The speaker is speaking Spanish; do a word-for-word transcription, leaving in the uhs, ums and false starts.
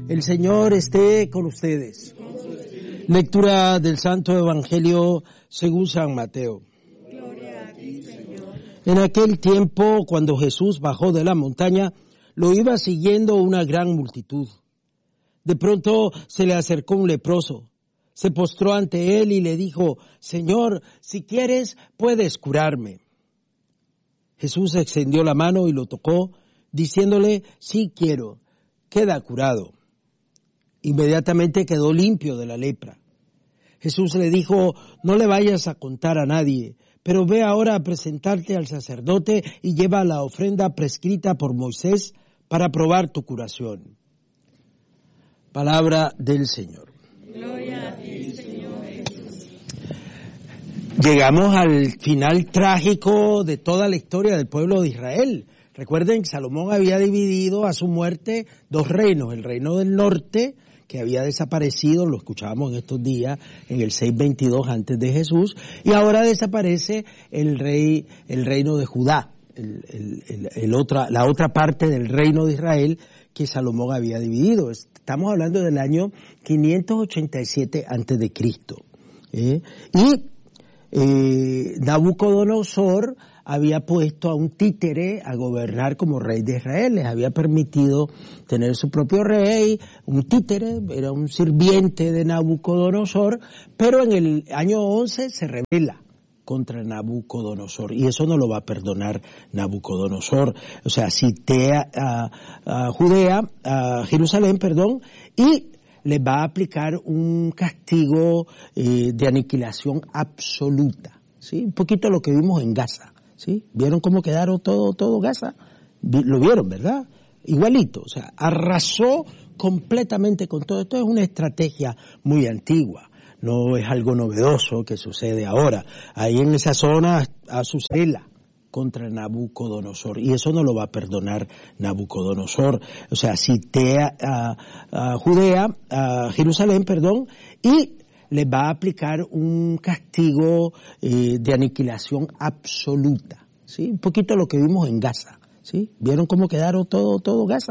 El Señor esté con ustedes. Lectura del Santo Evangelio según San Mateo. Gloria a ti, Señor. En aquel tiempo, cuando Jesús bajó de la montaña, lo iba siguiendo una gran multitud. De pronto se le acercó un leproso. Se postró ante él y le dijo: Señor, si quieres, puedes curarme. Jesús extendió la mano y lo tocó, diciéndole: sí quiero, queda curado. Inmediatamente quedó limpio de la lepra. Jesús le dijo: no le vayas a contar a nadie, pero ve ahora a presentarte al sacerdote y lleva la ofrenda prescrita por Moisés para probar tu curación. Palabra del Señor. Gloria a ti, Señor Jesús. Llegamos al final trágico de toda la historia del pueblo de Israel. Recuerden que Salomón había dividido a su muerte dos reinos, el reino del norte, que había desaparecido, lo escuchábamos en estos días, en el seiscientos veintidós antes de Jesús, y ahora desaparece el rey, el reino de Judá, el, el, el, el otra, la otra parte del reino de Israel que Salomón había dividido. Estamos hablando del año quinientos ochenta y siete antes de Cristo. ¿eh? Y eh, Nabucodonosor había puesto a un títere a gobernar como rey de Israel, les había permitido tener su propio rey, un títere, era un sirviente de Nabucodonosor, pero en el año once se rebela contra Nabucodonosor, y eso no lo va a perdonar Nabucodonosor. O sea, sitea a, a Judea, a Jerusalén, perdón, y le va a aplicar un castigo eh, de aniquilación absoluta, ¿sí? Un poquito lo que vimos en Gaza. ¿Sí? ¿Vieron cómo quedaron todo, todo Gaza? Lo vieron, ¿verdad? Igualito, o sea, arrasó completamente con todo. Esto es una estrategia muy antigua, no es algo novedoso que sucede ahora. Ahí en esa zona sucede contra Nabucodonosor, y eso no lo va a perdonar Nabucodonosor. O sea, sitea a, a Judea, a Jerusalén, perdón, y le va a aplicar un castigo eh, de aniquilación absoluta, ¿sí? Un poquito lo que vimos en Gaza, ¿sí? ¿Vieron cómo quedaron todo, todo Gaza?